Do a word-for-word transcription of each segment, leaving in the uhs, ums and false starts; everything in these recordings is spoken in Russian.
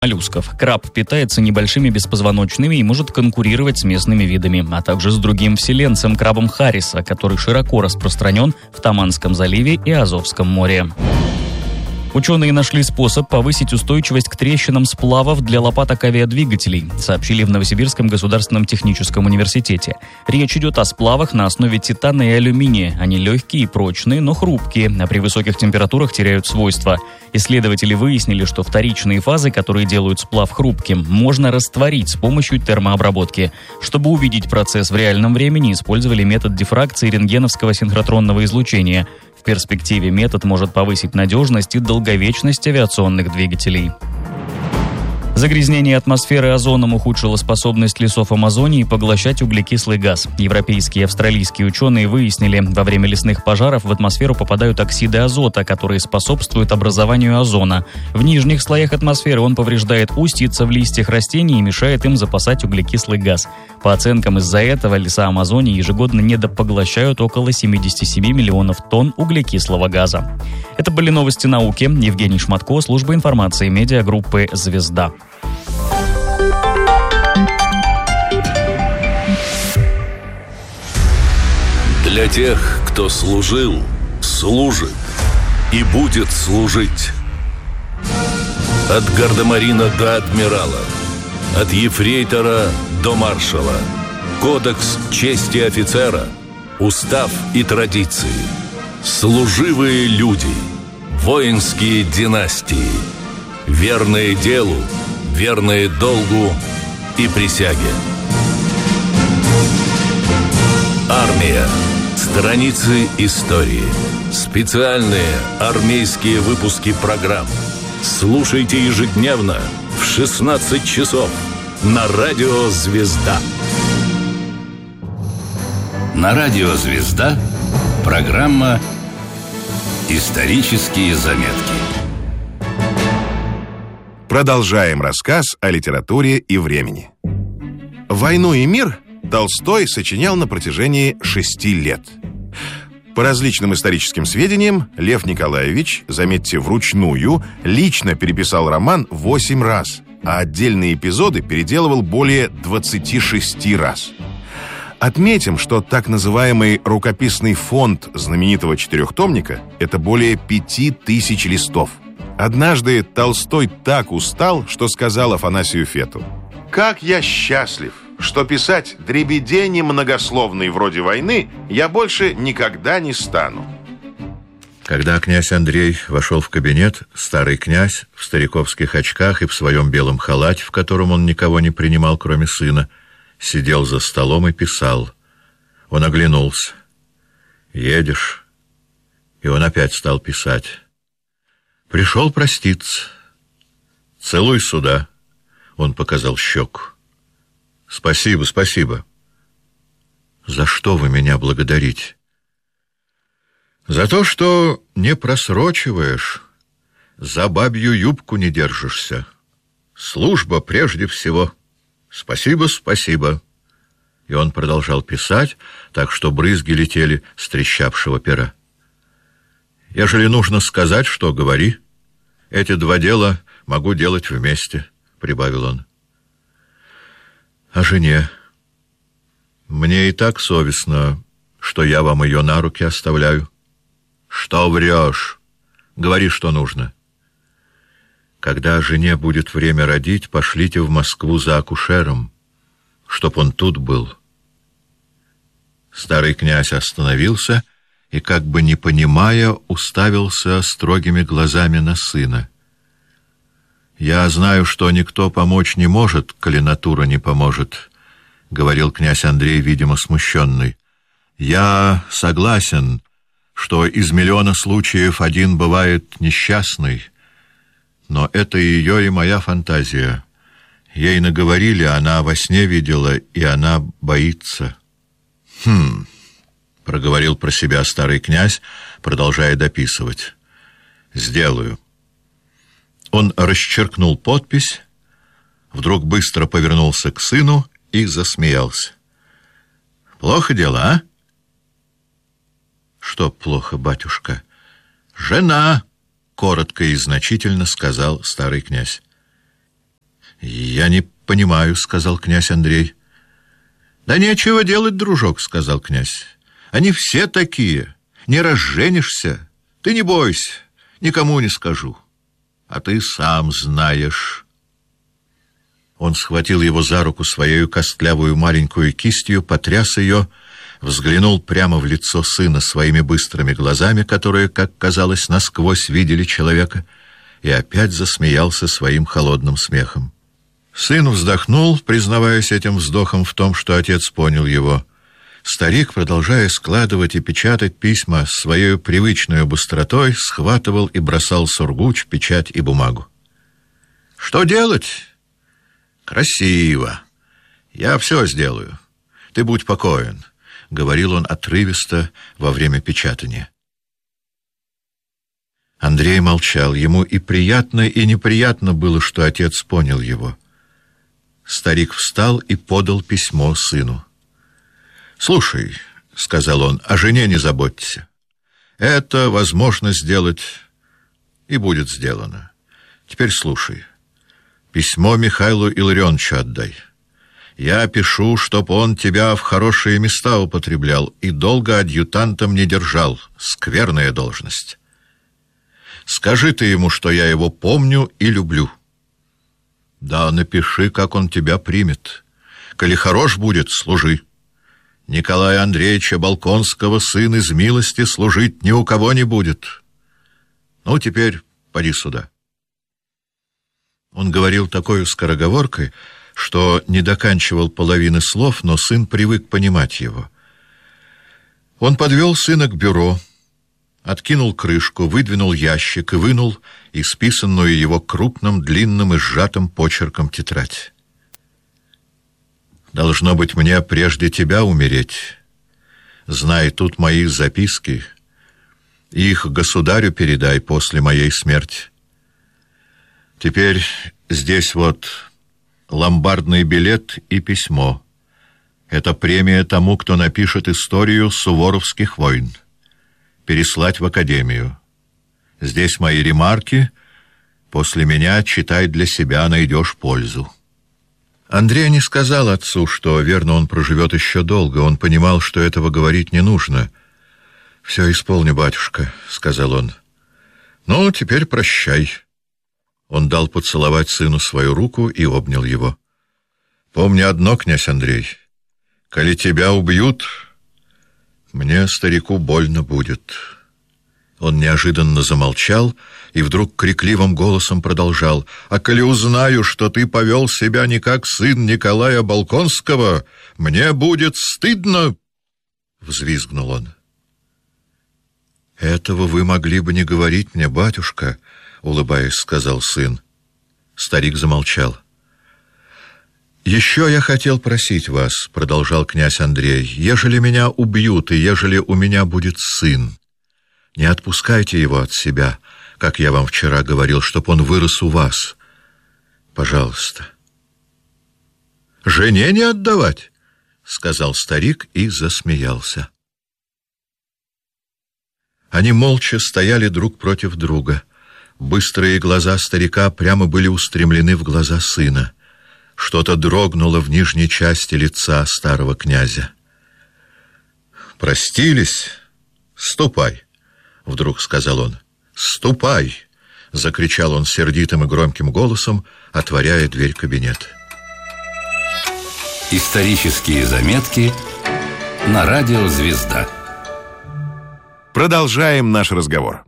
моллюсков. Краб питается небольшими беспозвоночными и может конкурировать с местными видами, а также с другим вселенцем, крабом Харриса, который широко распространен в Таманском заливе и Азовском море. Ученые нашли способ повысить устойчивость к трещинам сплавов для лопаток авиадвигателей, сообщили в Новосибирском государственном техническом университете. Речь идет о сплавах на основе титана и алюминия. Они легкие и прочные, но хрупкие, а при высоких температурах теряют свойства. Исследователи выяснили, что вторичные фазы, которые делают сплав хрупким, можно растворить с помощью термообработки. Чтобы увидеть процесс в реальном времени, использовали метод дифракции рентгеновского синхротронного излучения. В перспективе метод может повысить надежность и долговечность авиационных двигателей. Загрязнение атмосферы озоном ухудшило способность лесов Амазонии поглощать углекислый газ. Европейские и австралийские ученые выяснили, во время лесных пожаров в атмосферу попадают оксиды азота, которые способствуют образованию озона. В нижних слоях атмосферы он повреждает устьица в листьях растений и мешает им запасать углекислый газ. По оценкам, из-за этого леса Амазонии ежегодно недопоглощают около семьдесят семь миллионов тонн углекислого газа. Это были новости науки. Евгений Шматко, служба информации медиагруппы «Звезда». Для тех, кто служил, служит и будет служить. От гардемарина до адмирала, от ефрейтора до маршала. Кодекс чести офицера, устав и традиции. Служивые люди, воинские династии, верные делу, верные долгу и присяге. Армия. Страницы истории. Специальные армейские выпуски программ. Слушайте ежедневно в шестнадцать часов на радио «Звезда». На радио «Звезда» программа «Исторические заметки». Продолжаем рассказ о литературе и времени. «Войну и мир» Толстой сочинял на протяжении шести лет. По различным историческим сведениям, Лев Николаевич, заметьте, вручную, лично переписал роман восемь раз, а отдельные эпизоды переделывал более двадцати шести раз. Отметим, что так называемый рукописный фонд знаменитого четырехтомника – это более пяти тысяч листов. Однажды Толстой так устал, что сказал Афанасию Фету: «Как я счастлив, что писать дребедени многословные вроде «Войны» я больше никогда не стану». Когда князь Андрей вошел в кабинет, старый князь в стариковских очках и в своем белом халате, в котором он никого не принимал, кроме сына, сидел за столом и писал. Он оглянулся. «Едешь?» И он опять стал писать. «Пришел проститься. Целуй сюда». Он показал щеку. «Спасибо, спасибо». «За что вы меня благодарите?» «За то, что не просрочиваешь, за бабью юбку не держишься. Служба прежде всего. Спасибо, спасибо». И он продолжал писать, так что брызги летели с трещавшего пера. «Ежели нужно сказать, что говори. Эти два дела могу делать вместе», — прибавил он. «О жене. Мне и так совестно, что я вам ее на руки оставляю». «Что врешь? Говори, что нужно». «Когда жене будет время родить, пошлите в Москву за акушером, чтоб он тут был». Старый князь остановился и, как бы не понимая, уставился строгими глазами на сына. «Я знаю, что никто помочь не может, коли натура не поможет», — говорил князь Андрей, видимо, смущенный. «Я согласен, что из миллиона случаев один бывает несчастный, но это ее и моя фантазия. Ей наговорили, она во сне видела, и она боится». «Хм», — проговорил про себя старый князь, продолжая дописывать. «Сделаю». Он расчеркнул подпись, вдруг быстро повернулся к сыну и засмеялся. «Плохо дело, а?» «Что плохо, батюшка?» «Жена», — коротко и значительно сказал старый князь. «Я не понимаю», — сказал князь Андрей. «Да нечего делать, дружок», — сказал князь. «Они все такие. Не разженишься. Ты не бойся, никому не скажу. А ты сам знаешь». Он схватил его за руку своею костлявую маленькую кистью, потряс ее, взглянул прямо в лицо сына своими быстрыми глазами, которые, как казалось, насквозь видели человека, и опять засмеялся своим холодным смехом. Сын вздохнул, признаваясь этим вздохом в том, что отец понял его. Старик, продолжая складывать и печатать письма с своей привычной быстротой, схватывал и бросал сургуч, печать и бумагу. «Что делать? Красиво. Я все сделаю. Ты будь покоен», — говорил он отрывисто во время печатания. Андрей молчал. Ему и приятно, и неприятно было, что отец понял его. Старик встал и подал письмо сыну. «Слушай», — сказал он, — «о жене не заботься. Это возможно сделать, и будет сделано. Теперь слушай. Письмо Михаилу Илларионовичу отдай. Я пишу, чтоб он тебя в хорошие места употреблял и долго адъютантом не держал. Скверная должность. Скажи ты ему, что я его помню и люблю. Да, напиши, как он тебя примет. Коли хорош будет, служи. Николая Андреевича Болконского сын из милости служить ни у кого не будет. Ну, теперь поди сюда». Он говорил такой скороговоркой, что не доканчивал половины слов, но сын привык понимать его. Он подвел сына к бюро, откинул крышку, выдвинул ящик и вынул исписанную его крупным, длинным и сжатым почерком тетрадь. «Должно быть, мне прежде тебя умереть. Знай, тут мои записки. Их государю передай после моей смерти. Теперь здесь вот ломбардный билет и письмо. Это премия тому, кто напишет историю суворовских войн. Переслать в академию. Здесь мои ремарки. После меня читай для себя, найдешь пользу». Андрей не сказал отцу, что, верно, он проживет еще долго. Он понимал, что этого говорить не нужно. «Все исполню, батюшка», — сказал он. «Ну, теперь прощай». Он дал поцеловать сыну свою руку и обнял его. «Помни одно, князь Андрей, коли тебя убьют, мне, старику, больно будет». Он неожиданно замолчал и вдруг крикливым голосом продолжал: «А коли узнаю, что ты повел себя не как сын Николая Болконского, мне будет стыдно!» — взвизгнул он. «Этого вы могли бы не говорить мне, батюшка», — улыбаясь, сказал сын. Старик замолчал. «Еще я хотел просить вас», — продолжал князь Андрей, — «ежели меня убьют и ежели у меня будет сын, не отпускайте его от себя, как я вам вчера говорил, чтоб он вырос у вас. Пожалуйста». «Жене не отдавать», — сказал старик и засмеялся. Они молча стояли друг против друга. Быстрые глаза старика прямо были устремлены в глаза сына. Что-то дрогнуло в нижней части лица старого князя. «Простились? Ступай», — вдруг сказал он. «Ступай!» — закричал он сердитым и громким голосом, отворяя дверь кабинета. Исторические заметки на радио «Звезда». Продолжаем наш разговор.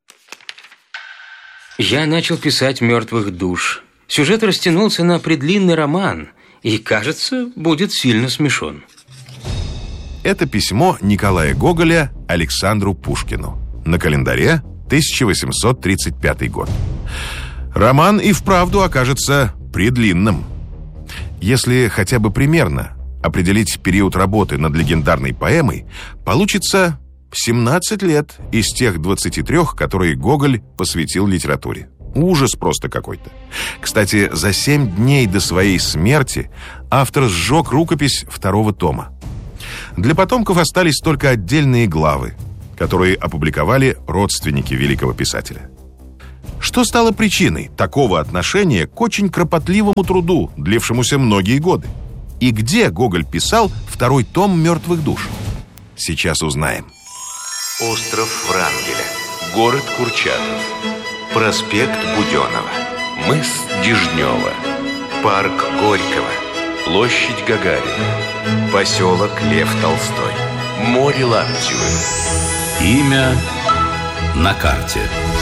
Я начал писать «Мертвых душ». Сюжет растянулся на предлинный роман и, кажется, будет сильно смешон. Это письмо Николая Гоголя Александру Пушкину. На календаре тысяча восемьсот тридцать пятый год. Роман и вправду окажется предлинным. Если хотя бы примерно определить период работы над легендарной поэмой, получится семнадцать лет из тех двадцати трёх, которые Гоголь посвятил литературе. Ужас просто какой-то. Кстати, за семь дней до своей смерти автор сжег рукопись второго тома. Для потомков остались только отдельные главы, которые опубликовали родственники великого писателя. Что стало причиной такого отношения к очень кропотливому труду, длившемуся многие годы? И где Гоголь писал второй том «Мертвых душ»? Сейчас узнаем. Остров Врангеля, город Курчатов, проспект Буденова, мыс Дежнева, парк Горького, площадь Гагарина, поселок Лев Толстой, море Лаптевых. Имя на карте.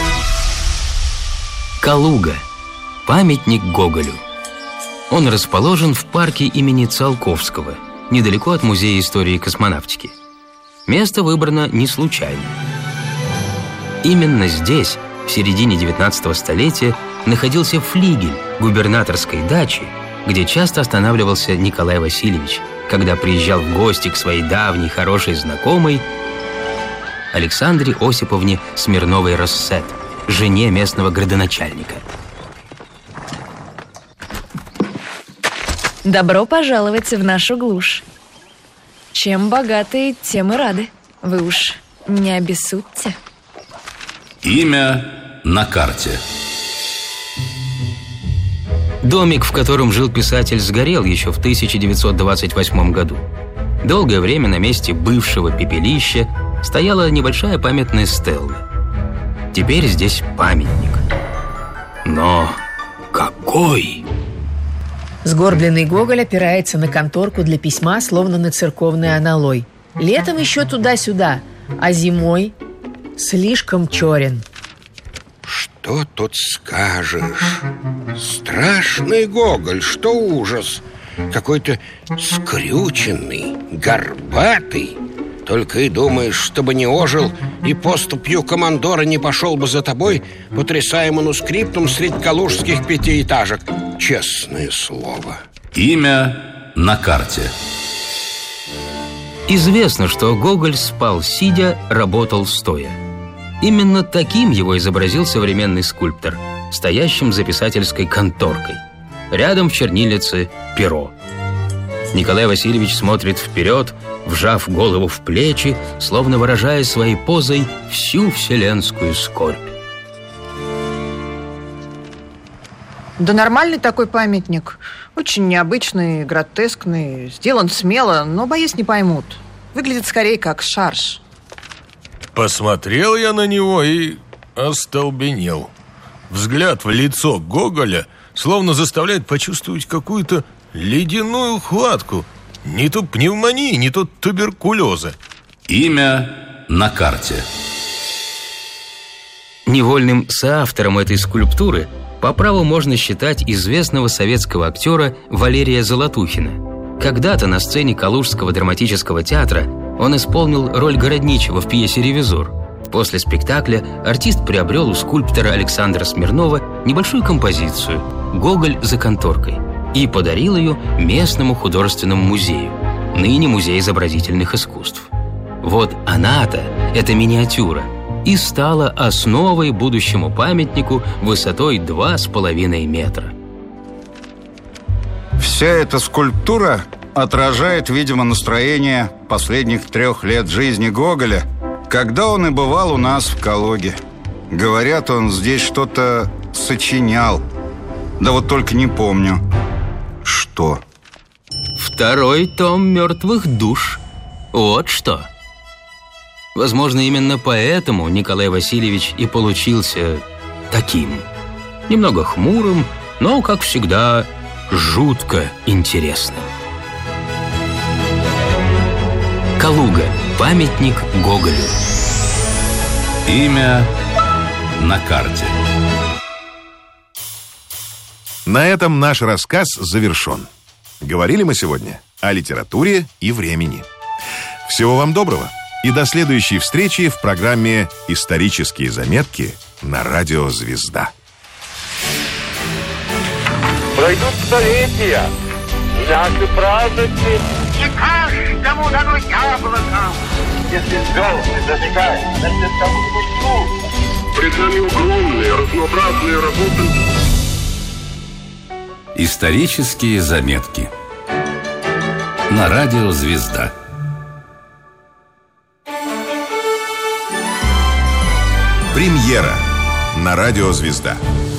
Калуга. Памятник Гоголю. Он расположен в парке имени Циолковского, недалеко от Музея истории космонавтики. Место выбрано не случайно. Именно здесь, в середине девятнадцатого столетия, находился флигель губернаторской дачи, где часто останавливался Николай Васильевич, когда приезжал в гости к своей давней хорошей знакомой Александре Осиповне Смирновой-Россет, жене местного градоначальника. Добро пожаловать в нашу глушь. Чем богаты, тем и рады. Вы уж не обессудьте. Имя на карте. Домик, в котором жил писатель, сгорел еще в тысяча девятьсот двадцать восьмом году. Долгое время на месте бывшего пепелища стояла небольшая памятная стелла. Теперь здесь памятник. Но какой? Сгорбленный Гоголь опирается на конторку для письма, словно на церковный аналой. Летом еще туда-сюда, а зимой слишком черен. Что тут скажешь? Страшный Гоголь, что ужас. Какой-то скрюченный, горбатый. Только и думаешь, чтобы не ожил и поступью командора не пошел бы за тобой, потрясая манускриптом средь калужских пятиэтажек. Честное слово. Имя на карте. Известно, что Гоголь спал сидя, работал стоя. Именно таким его изобразил современный скульптор, стоящим за писательской конторкой. Рядом в чернильнице перо. Николай Васильевич смотрит вперед, вжав голову в плечи, словно выражая своей позой всю вселенскую скорбь. Да нормальный такой памятник. Очень необычный, гротескный. Сделан смело, но, боюсь, не поймут. Выглядит скорее как шарж. Посмотрел я на него и остолбенел. Взгляд в лицо Гоголя словно заставляет почувствовать какую-то ледяную хватку. Не то пневмонии, не то туберкулеза. Имя на карте. Невольным соавтором этой скульптуры по праву можно считать известного советского актера Валерия Золотухина. Когда-то на сцене Калужского драматического театра он исполнил роль городничего в пьесе «Ревизор». После спектакля артист приобрел у скульптора Александра Смирнова небольшую композицию «Гоголь за конторкой» и подарил ее местному художественному музею, ныне Музей изобразительных искусств. Вот она-то, эта миниатюра, и стала основой будущему памятнику высотой два с половиной метра. Вся эта скульптура отражает, видимо, настроение последних трех лет жизни Гоголя, когда он и бывал у нас в Калуге. Говорят, он здесь что-то сочинял. Да вот только не помню, что. Второй том «Мертвых душ». Вот что. Возможно, именно поэтому Николай Васильевич и получился таким. Немного хмурым, но, как всегда, жутко интересным. Калуга. Памятник Гоголю. Имя на карте. На этом наш рассказ завершен. Говорили мы сегодня о литературе и времени. Всего вам доброго и до следующей встречи в программе «Исторические заметки» на радио «Звезда». Пройдут столетия, и наши праздники не каждому дано яблоко. Если звезды зажигают, значит, кому-нибудь нужно. Пред нами огромные, разнообразные работы. Исторические заметки на радио «Звезда». Премьера. на радио «Звезда».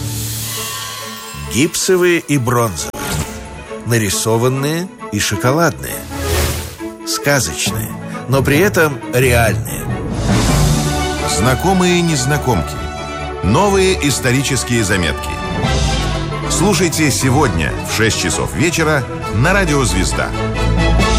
Гипсовые и бронзовые, нарисованные и шоколадные, сказочные, но при этом реальные. Знакомые незнакомки. Новые исторические заметки. Слушайте сегодня в шесть часов вечера на радио «Звезда».